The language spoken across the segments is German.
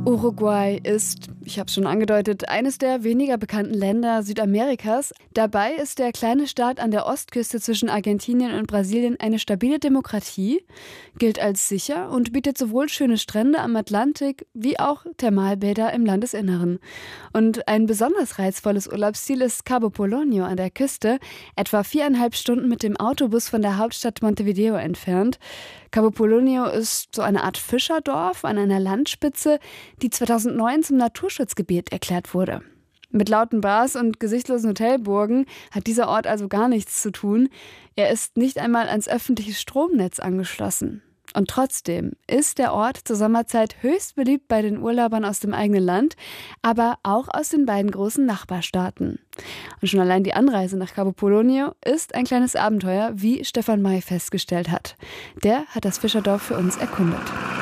Uruguay ist, ich habe es schon angedeutet, eines der weniger bekannten Länder Südamerikas. Dabei ist der kleine Staat an der Ostküste zwischen Argentinien und Brasilien eine stabile Demokratie, gilt als sicher und bietet sowohl schöne Strände am Atlantik wie auch Thermalbäder im Landesinneren. Und ein besonders reizvolles Urlaubsziel ist Cabo Polonio an der Küste, etwa 4,5 Stunden mit dem Autobus von der Hauptstadt Montevideo entfernt. Cabo Polonio ist so eine Art Fischerdorf an einer Landspitze, die 2009 zum Naturschutzgebiet erklärt wurde. Mit lauten Bars und gesichtslosen Hotelburgen hat dieser Ort also gar nichts zu tun. Er ist nicht einmal ans öffentliche Stromnetz angeschlossen. Und trotzdem ist der Ort zur Sommerzeit höchst beliebt bei den Urlaubern aus dem eigenen Land, aber auch aus den beiden großen Nachbarstaaten. Und schon allein die Anreise nach Cabo Polonio ist ein kleines Abenteuer, wie Stefan May festgestellt hat. Der hat das Fischerdorf für uns erkundet.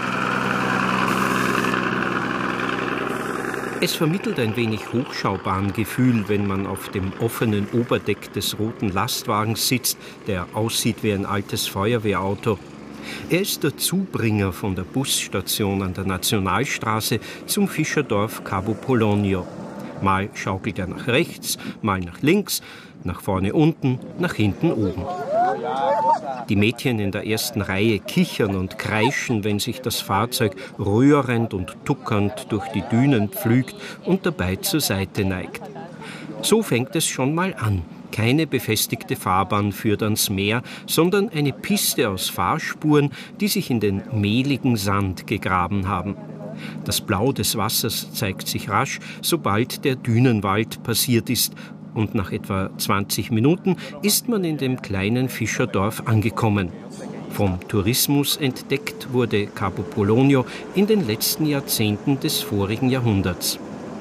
Es vermittelt ein wenig Hochschaubahngefühl, wenn man auf dem offenen Oberdeck des roten Lastwagens sitzt, der aussieht wie ein altes Feuerwehrauto. Er ist der Zubringer von der Busstation an der Nationalstraße zum Fischerdorf Cabo Polonio. Mal schaukelt er nach rechts, mal nach links, nach vorne unten, nach hinten oben. Die Mädchen in der ersten Reihe kichern und kreischen, wenn sich das Fahrzeug rührend und tuckernd durch die Dünen pflügt und dabei zur Seite neigt. So fängt es schon mal an. Keine befestigte Fahrbahn führt ans Meer, sondern eine Piste aus Fahrspuren, die sich in den mehligen Sand gegraben haben. Das Blau des Wassers zeigt sich rasch, sobald der Dünenwald passiert ist. Und nach etwa 20 Minuten ist man in dem kleinen Fischerdorf angekommen. Vom Tourismus entdeckt wurde Cabo Polonio in den letzten Jahrzehnten des vorigen Jahrhunderts.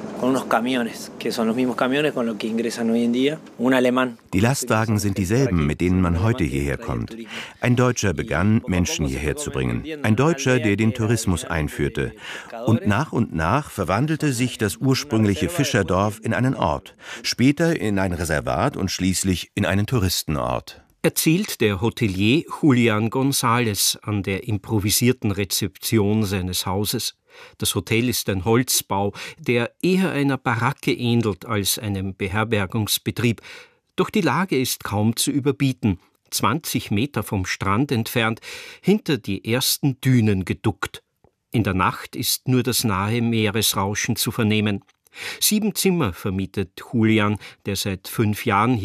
Die Lastwagen sind dieselben, mit denen man heute hierher kommt. Ein Deutscher begann, Menschen hierher zu bringen. Ein Deutscher, der den Tourismus einführte. Und nach verwandelte sich das ursprüngliche Fischerdorf in einen Ort, später in ein Reservat und schließlich in einen Touristenort. Erzählt der Hotelier Julian González an der improvisierten Rezeption seines Hauses. Das Hotel ist ein Holzbau, der eher einer Baracke ähnelt als einem Beherbergungsbetrieb. Doch die Lage ist kaum zu überbieten. 20 Meter vom Strand entfernt, hinter die ersten Dünen geduckt. In der Nacht ist nur das nahe Meeresrauschen zu vernehmen. 7 Zimmer vermietet Julian, der seit 5 Jahren